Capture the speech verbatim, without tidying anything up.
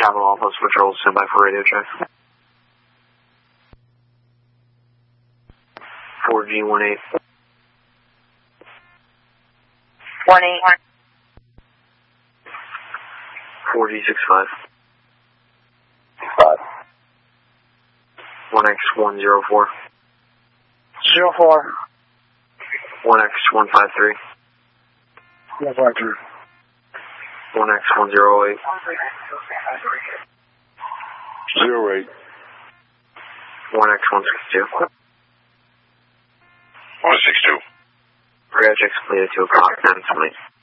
Capital Office Patrol, stand by for radio check. four G one eight. one eight. four G six five. five. one X one zero four. zero four. one X one five three. one five three. one X one zero eight. zero eight. one X one six two. one six two. Radio check's completed two o'clock, nine twenty.